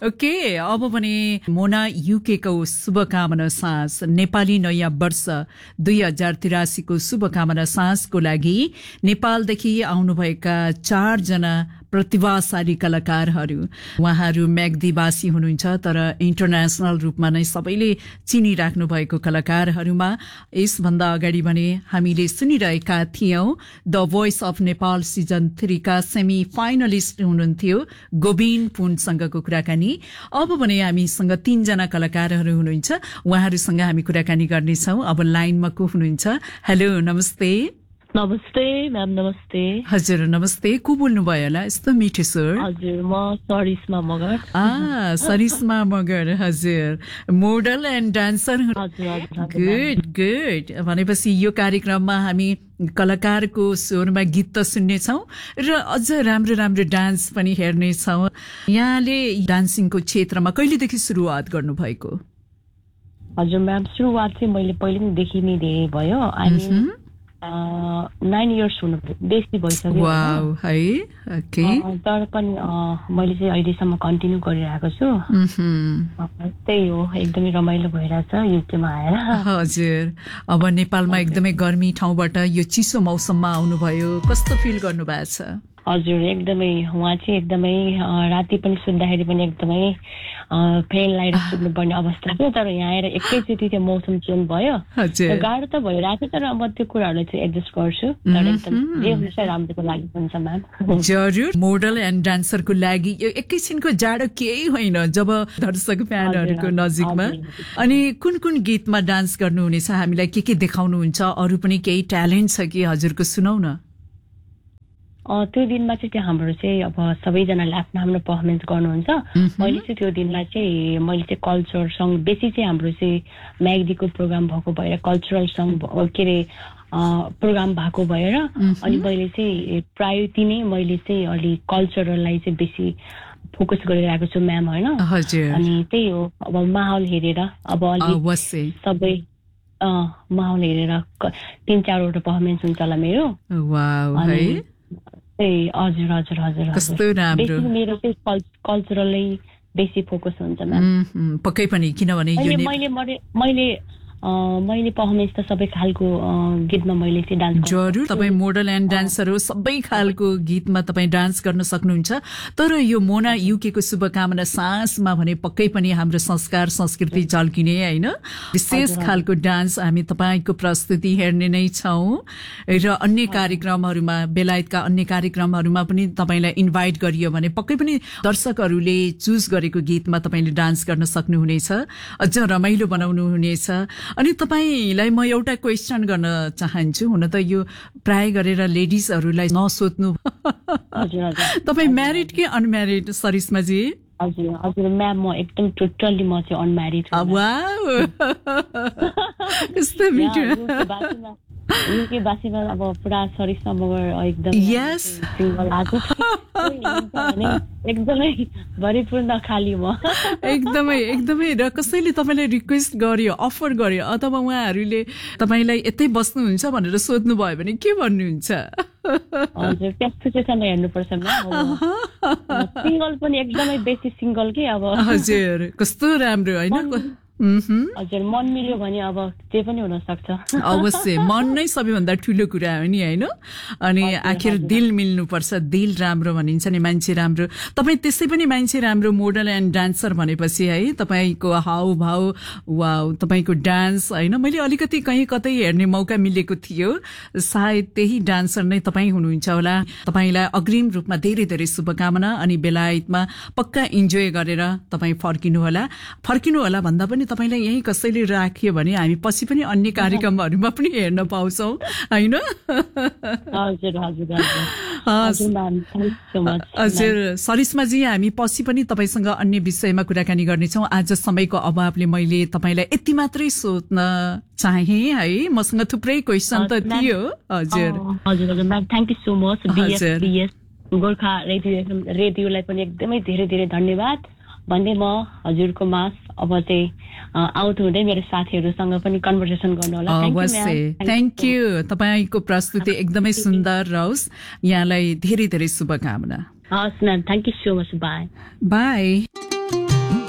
Okay, अब भने मोना UK को शुभकामना सास नेपाली नयाँ वर्ष 2083 को शुभकामना सासको लागि नेपालदेखि आउनुभएका 4 जना प्रतिभाशाली कलाकारहरू। उहाँहरू म्याग्दीवासी हुनुहुन्छ तर इन्टरनेशनल रूपमा नै सबैले चिनिराख्नु भएको कलाकारहरूमा यसभन्दा अगाडि भने हामीले सुनिरहेका थियौं the voice of Nepal season 3 का सेमी फाइनलिस्ट हुनुहुन्थ्यो गोविन्द पुनसँगको कुराकानी। अब भने हामीसँग 3 जना कलाकारहरू हुनुहुन्छ, उहाँहरूसँग हामी कुराकानी गर्नेछौं। अब लाइनमा को हुनुहुन्छ? हेलो, नमस्ते। नमस्ते म्याम। नमस्ते। हजुर नमस्ते। को बोल्नु भयो होला? यस्तो मिठो स्वर। हजुर, म सरिस्मा मगर। सरिस्मा मगर। हजुर, model and dancer. Good good. भनेपछि यो कार्यक्रममा हामी कलाकारको स्वरमा गीत त सुन्नेछौँ र अझ राम्रो राम्रो डान्स पनि हेर्नेछौँ। यहाँले डान्सिङको क्षेत्रमा कहिलेदेखि सुरुवात गर्नुभएको? हजुर म्याम, सुरुवात चाहिँ मैले पहिले नै देखि नै धेरै भयो। 9 इयर्स हुनु बेसी भइसक्यो। वाउ, है। ओके। तर पनि मैले चाहिँ अहिलेसम्म कन्टिन्यू गरिरहेको छु। त्यही हो, एकदमै रमाइलो भइरहेछ युकेमा आएर। हजुर, अब नेपालमा एकदमै गर्मी ठाउँबाट यो चिसो मौसममा आउनुभयो, कस्तो फिल गर्नु भएको छ? हजुर, एकदमै वहाँ चाहिँ एकदमै राति पनि सुत्दाखेरि पनि एकदमै फेन लाएर सुत्नुपर्ने अवस्था थियो। तर यहाँ आएर एकैचोटि त्यो मौसम चेन्ज भयो। गाह्रो त भइरहेको छ, तर अब त्यो कुराहरू चाहिँ एडजस्ट गर्छु। तर एकदम जे हुन्छ राम्रोको लागि हुन्छ म्याम। जरुर। मोडल एन्ड डान्सरको लागि यो एकैछिनको जाडो केही होइन जब दर्शक फ्यानहरूको नजिकमा। अनि कुन कुन गीतमा डान्स गर्नुहुनेछ? हामीलाई के देखाउनुहुन्छ? अरू पनि केही ट्यालेन्ट छ कि हजुरको? सुनाउ न। त्यो दिनमा चाहिँ हाम्रो चाहिँ अब सबैजनाले आफ्नो आफ्नो पर्फर्मेन्स गर्नुहुन्छ। मैले चाहिँ त्यो दिनमा चाहिँ मैले चाहिँ कल्चर सङ्ग बेसी चाहिँ हाम्रो चाहिँ म्याग्दीको प्रोग्राम भएको भएर कल्चरल सङ्ग के अरे प्रोग्राम भएको भएर अनि मैले चाहिँ प्रायोरिटी नै मैले चाहिँ अलि कल्चरललाई चाहिँ बेसी फोकस गरिरहेको छु म्याम, होइन? अनि त्यही हो, अब माहौल हेरेर अब अलि सबै माहौल हेरेर 3-4 वटा पर्फर्मेन्स हुन्छ होला मेरो। हजुर हजुर हजुर। कस्तो राम्रो। मेरो चाहिँ कल्चरलै बेसी फोकस हुन्छ म्याम। पक्कै पनि, किनभने मैले पर्फर्मेन्स त सबै खालको गीतमा मैले चाहिँ डान्स। जरुर, तपाईँ मोडल एन्ड डान्सर हो, सबै खालको गीतमा तपाईँ डान्स गर्न सक्नुहुन्छ। तर यो मोना युके को शुभकामना सासमा भने पक्कै पनि हाम्रो संस्कार संस्कृति झल्किने, होइन? विशेष खालको डान्स हामी तपाईँको प्रस्तुति हेर्ने नै छौँ र अन्य कार्यक्रमहरूमा, बेलायतका अन्य कार्यक्रमहरूमा पनि तपाईँलाई इन्भाइट गरियो भने पक्कै पनि दर्शकहरूले चुज गरेको गीतमा तपाईँले डान्स गर्न सक्नुहुनेछ, अझ रमाइलो बनाउनु हुनेछ। अनि तपाईलाई म एउटा क्वेसन गर्न चाहन्छु। हुन त यो प्राय गरेर लेडिजहरूलाई नसोध्नु, तपाईँ म्यारिड कि अनम्यारिड सरिस्मा जी? हजुर हजुर म्याम, म एकदम टोटल्ली म चाहिँ अनम्यारिड छु। वाउ, कस्तो मिठो। युके बासीमा अब पुरा सरिस्मा मगर एकदम सिंगल आएको एकदमै भरिपूर्ण खाली म। एकदमै एकदमै। र कसैले तपाईँलाई रिक्वेस्ट गर्यो, अफर गर्यो अथवा उहाँहरूले तपाईँलाई यतै बस्नुहुन्छ भनेर सोध्नु भयो भने के भन्नुहुन्छ? हजुर, त्यस्तो चाहिँ हेर्नुपर्छ म्याम। सिंगल पनि एकदमै बेसी सिंगल के अब। हजुर, कस्तो राम्रो, होइन? हजुर, मन मिल्यो भने अब जे पनि हुन सक्छ। अवश्य, मन नै सबैभन्दा ठुलो कुरा हो नि, होइन? अनि आखिर दिल मिल्नुपर्छ, दिल राम्रो भनिन्छ नि, मान्छे राम्रो। तपाईँ त्यसै पनि मान्छे राम्रो, मोडल एन्ड डान्सर भनेपछि, है? तपाईँको हाउभाउ, वाउ, तपाईँको डान्स, होइन? मैले अलिकति कहीँ कतै हेर्ने मौका मिलेको थियो, सायद त्यही डान्सर नै तपाईँ हुनुहुन्छ होला। तपाईँलाई अग्रिम रूपमा धेरै धेरै शुभकामना। अनि बेलायतमा पक्का इन्जोय गरेर तपाईँ फर्किनु होला भन्दा पनि तपाईलाई यही कसैले राख्यो भने हामी पछि पनि अन्य कार्यक्रमहरूमा पनि हेर्न पाउँछौँ, होइन? हजुर सरिस्माजी, हामी पछि पनि तपाईँसँग अन्य विषयमा कुराकानी गर्नेछौँ। आज समयको अभावले मैले तपाईँलाई यति मात्रै सोध्न चाहे, है? मसँग थुप्रै क्वेसन त थियो। हजुर हजुर ma'am, thank you so much. Gorkha रेडियोलाई पनि एकदमै धेरै धेरै धन्यवाद भन्दै म हजुरको मास अब चाहिँ आउट हुँदै मेरो साथीहरूसँग पनि कन्भर्सेसन गर्नु होला। अवश्य, थ्याङ्क यू। तपाईँको प्रस्तुति एकदमै सुन्दर रहोस्। यहाँलाई धेरै धेरै शुभकामना। हस् ma'am, thank you so much. By by.